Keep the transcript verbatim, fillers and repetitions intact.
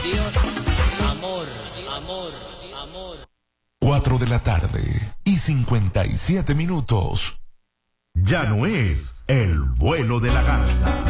Dios, amor, amor, amor. Cuatro de la tarde y cincuenta y siete minutos. Ya no es el vuelo de la garza.